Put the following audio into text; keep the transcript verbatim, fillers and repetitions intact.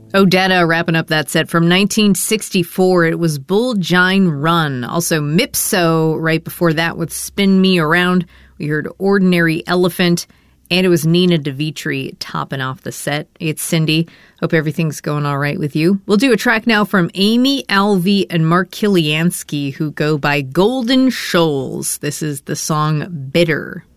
Odetta wrapping up that set from nineteen sixty-four. It was Bull Gine Run. Also Mipso right before that with Spin Me Around. We heard Ordinary Elephant. And it was Nina DeVitri topping off the set. It's Cindy. Hope everything's going all right with you. We'll do a track now from Amy Alvey and Mark Kiliansky, who go by Golden Shoals. This is the song Bitter.